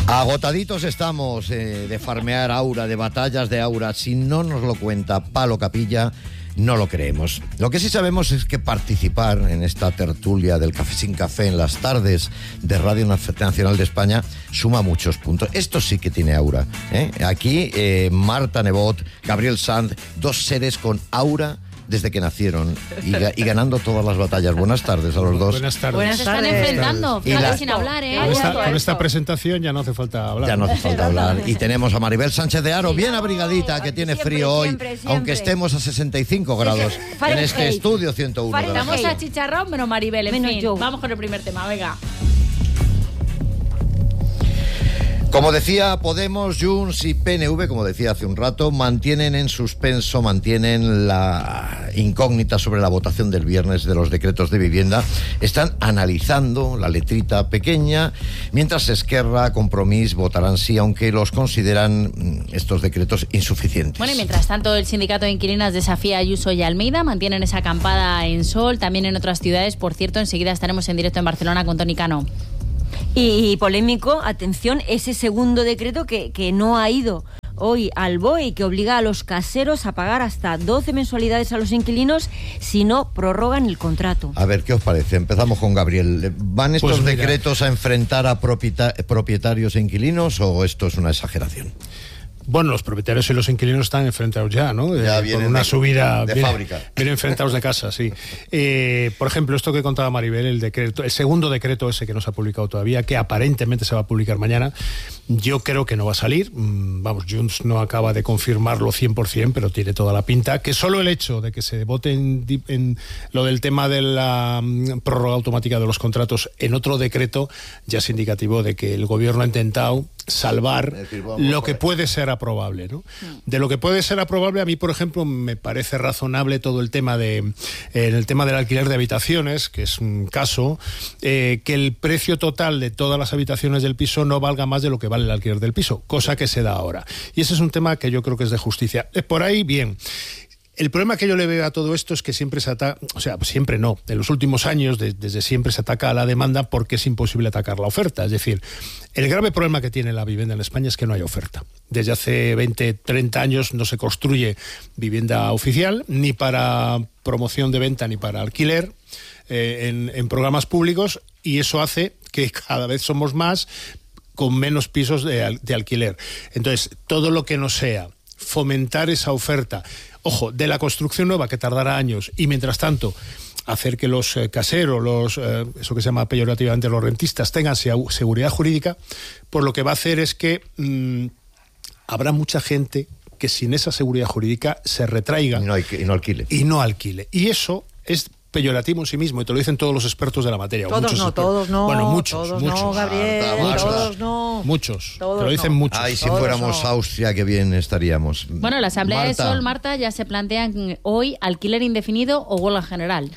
Agotaditos estamos de farmear Aura, de batallas de Aura. Si no nos lo cuenta Palo Capilla, no lo creemos. Lo que sí sabemos es que participar en esta tertulia del Café sin Café en las tardes de Radio Nacional de España suma muchos puntos. Esto sí que tiene aura, ¿eh? Aquí Marta Nebot, Gabriel Sanz, dos seres con aura desde que nacieron y ganando todas las batallas. Buenas tardes a los dos. Buenas tardes. Buenas tardes. Se están enfrentando, fíjate, sin hablar, ¿eh? Con esta presentación ya no hace falta hablar. Ya no hace falta hablar. Y tenemos a Maribel Sánchez de Haro, bien abrigadita, que tiene frío hoy, aunque estemos a 65 grados en este estudio 101 grados. Estamos a chicharrón, menos Maribel, en fin. Vamos con el primer tema, venga. Como decía, Podemos, Junts y PNV, como decía hace un rato, mantienen en suspenso, mantienen la incógnita sobre la votación del viernes de los decretos de vivienda. Están analizando la letrita pequeña, mientras Esquerra, Compromís votarán sí, aunque los consideran estos decretos insuficientes. Bueno, y mientras tanto, el sindicato de inquilinas desafía a Ayuso y Almeida, mantienen esa acampada en Sol, también en otras ciudades. Por cierto, enseguida estaremos en directo en Barcelona con Toni Cano. Y polémico, atención, ese segundo decreto que no ha ido hoy al BOE y que obliga a los caseros a pagar hasta 12 mensualidades a los inquilinos si no prorrogan el contrato. A ver, ¿qué os parece? Empezamos con Gabriel. ¿Van estos decretos a enfrentar a propietarios e inquilinos o esto es una exageración? Bueno, los propietarios y los inquilinos están enfrentados ya, ¿no? Ya con una subida de fábrica. Vienen enfrentados de casa, sí. Por ejemplo, esto que contaba Maribel, el segundo decreto ese que no se ha publicado todavía, que aparentemente se va a publicar mañana, yo creo que no va a salir. Vamos, Junts no acaba de confirmarlo 100%, pero tiene toda la pinta. Que solo el hecho de que se vote en lo del tema de la prórroga automática de los contratos en otro decreto ya es indicativo de que el gobierno ha intentado salvar lo que puede ser aprobable, ¿no? De lo que puede ser aprobable, a mí, por ejemplo, me parece razonable todo el tema del alquiler de habitaciones, que es un caso, que el precio total de todas las habitaciones del piso no valga más de lo que vale el alquiler del piso, cosa que se da ahora. Y ese es un tema que yo creo que es de justicia. Por ahí, bien. El problema que yo le veo a todo esto es que siempre se ataca, o sea, siempre no, en los últimos años desde siempre se ataca a la demanda porque es imposible atacar la oferta. Es decir, el grave problema que tiene la vivienda en España es que no hay oferta. Desde hace 20, 30 años no se construye vivienda oficial, ni para promoción de venta ni para alquiler en programas públicos, y eso hace que cada vez somos más con menos pisos de alquiler. Entonces, todo lo que no sea fomentar esa oferta, ojo, de la construcción nueva, que tardará años, y mientras tanto hacer que los caseros, eso que se llama peyorativamente los rentistas, tengan seguridad jurídica, pues lo que va a hacer es que habrá mucha gente que sin esa seguridad jurídica se retraiga y no alquile. Y eso es peyorativo en sí mismo, y te lo dicen todos los expertos de la materia. Todos no. Bueno, muchos. No, Gabriel, todos no. Muchos. Te lo dicen muchos. Ay, si fuéramos Austria, qué bien estaríamos. Bueno, la Asamblea de Sol, Marta, ya se plantean hoy alquiler indefinido o huelga general.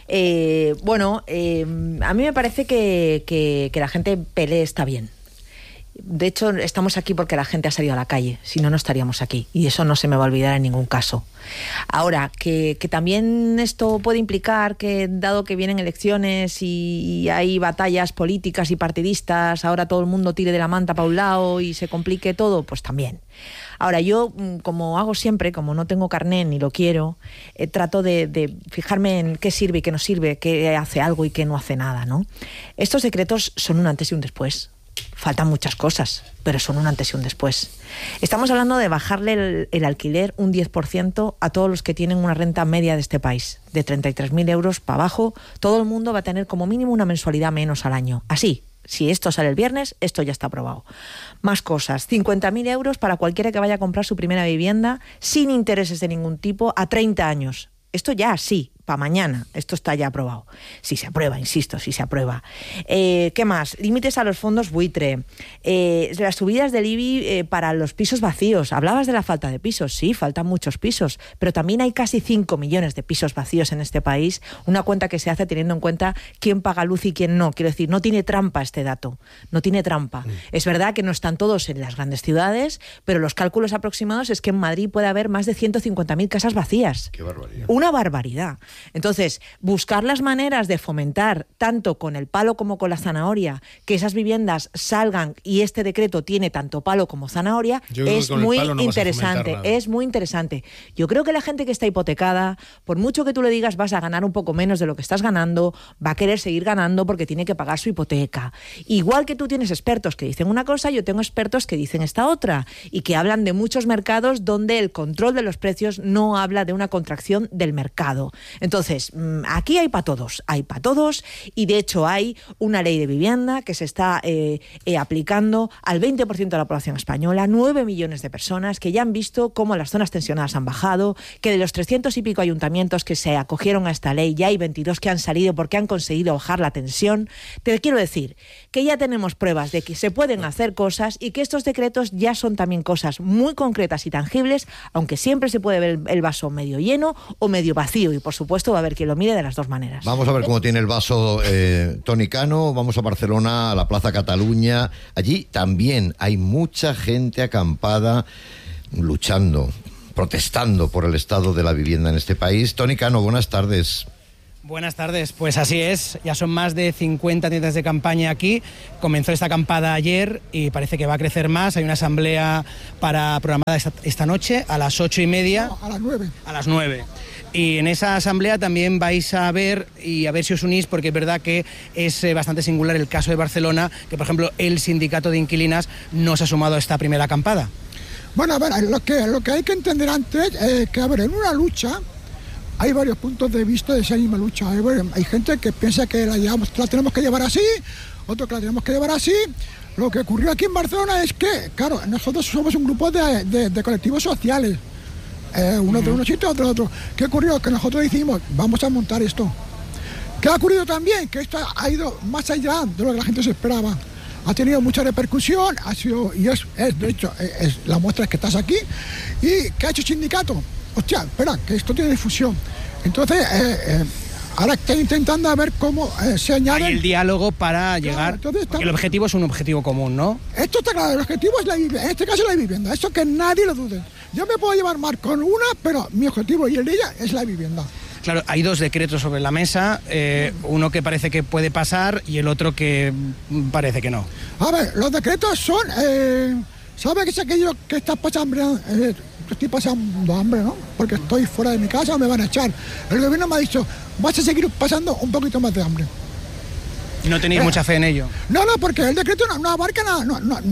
A mí me parece que la gente pelee está bien. De hecho, estamos aquí porque la gente ha salido a la calle, si no, no estaríamos aquí, y eso no se me va a olvidar en ningún caso. Ahora, que también esto puede implicar que, dado que vienen elecciones y hay batallas políticas y partidistas, ahora todo el mundo tire de la manta para un lado y se complique todo, pues también. Ahora, yo, como hago siempre, como no tengo carné ni lo quiero, trato de fijarme en qué sirve y qué no sirve, qué hace algo y qué no hace nada, ¿no? Estos decretos son un antes y un después. Faltan muchas cosas, pero son un antes y un después. Estamos hablando de bajarle el alquiler un 10% a todos los que tienen una renta media de este país, de 33.000 euros para abajo. Todo el mundo va a tener como mínimo una mensualidad menos al año. Así, si esto sale el viernes, esto ya está aprobado. Más cosas, 50.000 euros para cualquiera que vaya a comprar su primera vivienda sin intereses de ningún tipo a 30 años. Esto ya sí, para mañana, esto está ya aprobado. Si se aprueba, insisto, si se aprueba. ¿Qué más? Límites a los fondos buitre. Las subidas del IBI para los pisos vacíos. Hablabas de la falta de pisos. Sí, faltan muchos pisos, pero también hay casi 5 millones de pisos vacíos en este país. Una cuenta que se hace teniendo en cuenta quién paga luz y quién no. Quiero decir, no tiene trampa este dato. No tiene trampa. Es verdad que no están todos en las grandes ciudades, pero los cálculos aproximados es que en Madrid puede haber más de 150.000 casas vacías. ¡Qué barbaridad! Una barbaridad. Entonces, buscar las maneras de fomentar, tanto con el palo como con la zanahoria, que esas viviendas salgan, y este decreto tiene tanto palo como zanahoria, es muy interesante. Es muy interesante. Yo creo que la gente que está hipotecada, por mucho que tú le digas vas a ganar un poco menos de lo que estás ganando, va a querer seguir ganando porque tiene que pagar su hipoteca. Igual que tú tienes expertos que dicen una cosa, yo tengo expertos que dicen esta otra, y que hablan de muchos mercados donde el control de los precios no habla de una contracción del mercado. Entonces, aquí hay para todos, y de hecho hay una ley de vivienda que se está aplicando al 20% de la población española, 9 millones de personas que ya han visto cómo las zonas tensionadas han bajado, que de los 300 y pico ayuntamientos que se acogieron a esta ley, ya hay 22 que han salido porque han conseguido bajar la tensión. Te quiero decir que ya tenemos pruebas de que se pueden hacer cosas y que estos decretos ya son también cosas muy concretas y tangibles, aunque siempre se puede ver el vaso medio lleno o medio vacío, y por supuesto va a haber quien lo mire de las dos maneras. Vamos a ver cómo tiene el vaso Toni Cano. Vamos a Barcelona, a la Plaza Cataluña. Allí también hay mucha gente acampada, luchando, protestando por el estado de la vivienda en este país. Toni Cano, buenas tardes. Buenas tardes, pues así es, ya son más de 50 tiendas de campaña aquí. Comenzó esta acampada ayer y parece que va a crecer más. Hay una asamblea programada esta noche a las 8:30. No, a las 9. A las 9. Y en esa asamblea también vais a ver, y a ver si os unís, porque es verdad que es bastante singular el caso de Barcelona, que por ejemplo el sindicato de inquilinas no se ha sumado a esta primera acampada. Bueno, a ver, lo que hay que entender antes es que, a ver, en una lucha hay varios puntos de vista de esa misma lucha. Hay gente que piensa que la tenemos que llevar así, otros que la tenemos que llevar así. Lo que ocurrió aquí en Barcelona es que, claro, nosotros somos un grupo de colectivos sociales, uno de unos sitios, otro de otro. ¿Qué ocurrió? Que nosotros decimos, vamos a montar esto. ¿Qué ha ocurrido también? Que esto ha ido más allá de lo que la gente se esperaba. Ha tenido mucha repercusión, ha sido, y de hecho, la muestra es que estás aquí. ¿Y qué ha hecho el sindicato? Hostia, espera, que esto tiene difusión. Entonces, ahora estoy intentando a ver cómo se añade... Hay el diálogo para llegar... Entonces, porque el objetivo es un objetivo común, ¿no? Esto está claro, el objetivo es la vivienda, en este caso la vivienda, eso que nadie lo dude. Yo me puedo llevar mal con una, pero mi objetivo y el de ella es la vivienda. Claro, hay dos decretos sobre la mesa, uno que parece que puede pasar y el otro que parece que no. A ver, los decretos son... ¿Sabe que es aquello que estás pasando estoy pasando hambre, ¿no? Porque estoy fuera de mi casa o me van a echar. El gobierno me ha dicho, vas a seguir pasando un poquito más de hambre. ¿Y no tenéis mucha fe en ello? No, porque el decreto no abarca nada,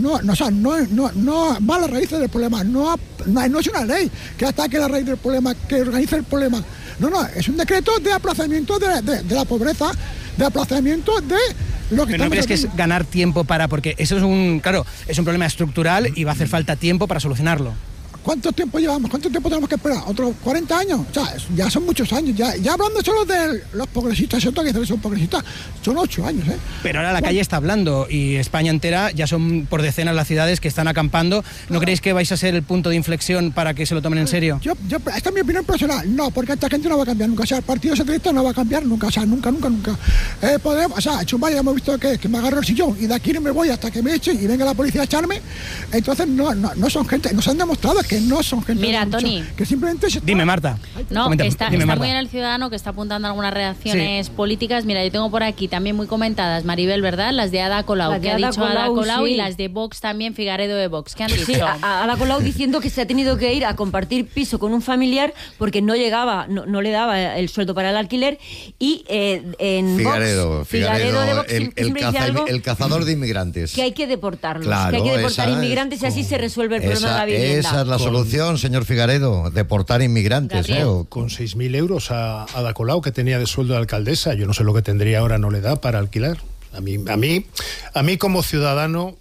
no va a las raíces del problema, no es una ley que ataque la raíz del problema, que organice el problema. No, es un decreto de aplazamiento de la pobreza, de aplazamiento de lo que... ¿Pero no crees que es ganar tiempo porque eso es un problema estructural y va a hacer falta tiempo para solucionarlo? ¿Cuánto tiempo llevamos? ¿Cuánto tiempo tenemos que esperar? ¿Otros 40 años? O sea, ya son muchos años. Ya hablando solo de los progresistas, ¿cierto? Que son progresistas, son 8 años, ¿eh? Pero ahora la calle está hablando y España entera, ya son por decenas las ciudades que están acampando. ¿No creéis que vais a ser el punto de inflexión para que se lo tomen en serio? Esta es mi opinión personal. No, porque esta gente no va a cambiar nunca. O sea, el Partido Socialista no va a cambiar nunca. O sea, nunca. Podemos, o sea, Chumaya hemos visto que me agarro el sillón y de aquí no me voy hasta que me echen y venga la policía a echarme. Entonces, no son gente, nos han demostrado que no son gente... Mira, Toni, que simplemente Dime, Marta. No, está Marta. muy en el Ciudadano, que está apuntando algunas reacciones políticas. Mira, yo tengo por aquí también muy comentadas, Maribel, ¿verdad? Las de Ada Colau, que ha dicho Ada Colau, sí. Y las de Vox también, Figaredo de Vox. ¿Qué han dicho? Sí, Ada Colau diciendo que se ha tenido que ir a compartir piso con un familiar porque no llegaba, no le daba el sueldo para el alquiler. Y en Figaredo de Vox, el cazador de inmigrantes. Que hay que deportarlos, claro, que hay que deportar inmigrantes y así se resuelve el problema de la vivienda. Esa es la solución, señor Figaredo, deportar inmigrantes. Con 6.000 euros a Ada Colau, que tenía de sueldo de alcaldesa, yo no sé lo que tendría ahora, no le da para alquilar. A mí como ciudadano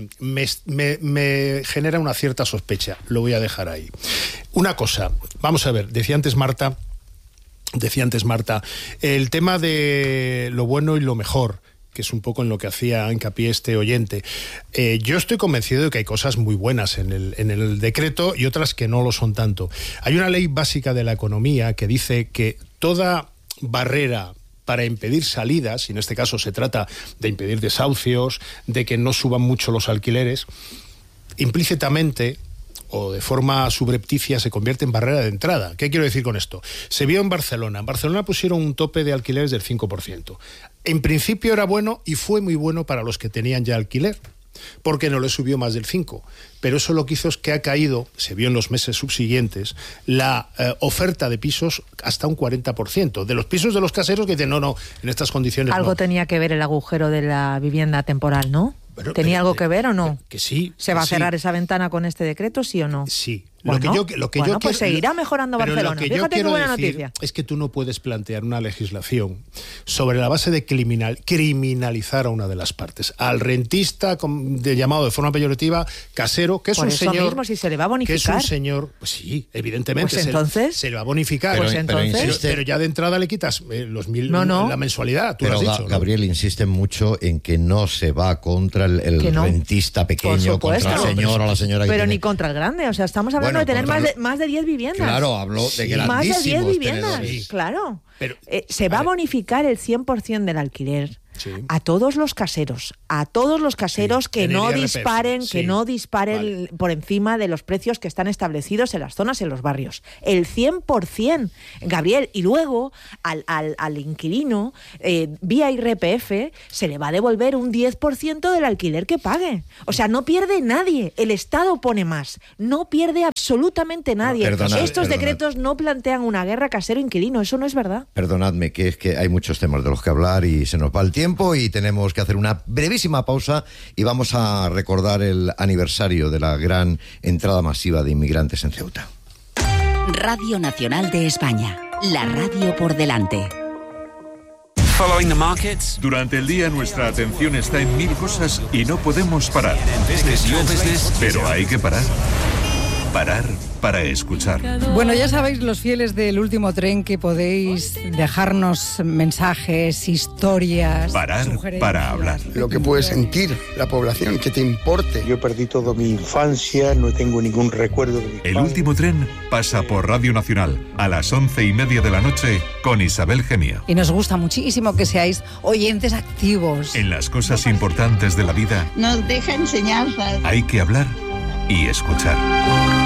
me genera una cierta sospecha, lo voy a dejar ahí. Una cosa, vamos a ver, decía antes Marta, el tema de lo bueno y lo mejor, que es un poco en lo que hacía hincapié este oyente. Yo estoy convencido de que hay cosas muy buenas en el decreto y otras que no lo son tanto. Hay una ley básica de la economía que dice que toda barrera para impedir salidas, y en este caso se trata de impedir desahucios, de que no suban mucho los alquileres, implícitamente o de forma subrepticia se convierte en barrera de entrada. ¿Qué quiero decir con esto? Se vio en Barcelona. En Barcelona pusieron un tope de alquileres del 5%. En principio era bueno y fue muy bueno para los que tenían ya alquiler, porque no le subió más del 5%. Pero eso lo que hizo es que ha caído, se vio en los meses subsiguientes, la oferta de pisos hasta un 40%. De los pisos de los caseros que dicen, no, en estas condiciones Algo no. tenía que ver el agujero de la vivienda temporal, ¿no? Bueno, ¿Tenía algo que ver o no? Que sí. ¿Se va a sí. cerrar esa ventana con este decreto, sí o no? Sí. Bueno, lo que yo pues quiero, seguirá mejorando pero Barcelona. Lo que yo Fíjate qué quiero buena decir noticia. es que tú no puedes plantear una legislación sobre la base de criminalizar a una de las partes. Al rentista, llamado de forma peyorativa, casero, que es Por un eso señor... mismo, si se le va a bonificar. Que es un señor... Pues sí, evidentemente. Pues entonces... Se le va a bonificar. Pues entonces... Pero ya de entrada le quitas los 1.000 la mensualidad, tú pero lo has dicho. Gabriel insiste mucho en que no se va contra el rentista pequeño, contra el señor o la señora que pero tiene... ni contra el grande. O sea, estamos hablando de tener más de 10 viviendas. Claro, hablo de grandísimos más de 10 viviendas, tenedores. claro. Pero, se va a bonificar el 100% del alquiler. Sí. A todos los caseros Sí, que en el no IRPF, disparen, sí. que no disparen Vale. por encima de los precios que están establecidos en las zonas, en los barrios. El 100%, Gabriel. Y luego al inquilino, vía IRPF, se le va a devolver un 10% del alquiler que pague. O sea, no pierde nadie. El Estado pone más. No pierde absolutamente nadie. Estos decretos no plantean una guerra casero-inquilino. Eso no es verdad. Perdonadme, que es que hay muchos temas de los que hablar y se nos va el tiempo y tenemos que hacer una brevísima pausa y vamos a recordar el aniversario de la gran entrada masiva de inmigrantes en Ceuta. Radio Nacional de España, la radio por delante. Durante el día nuestra atención está en mil cosas y no podemos parar. Pero hay que parar. Parar para escuchar. Bueno, ya sabéis, los fieles del Último Tren, que podéis dejarnos mensajes, historias, Parar para hablar. Lo que puede sentir la población, que te importe. Yo perdí toda mi infancia, no tengo ningún recuerdo de mi El Último Tren pasa por Radio Nacional a las 11:30 de la noche con Isabel Gemio. Y nos gusta muchísimo que seáis oyentes activos. En las cosas importantes de la vida nos deja enseñanzas. hay que hablar y escuchar.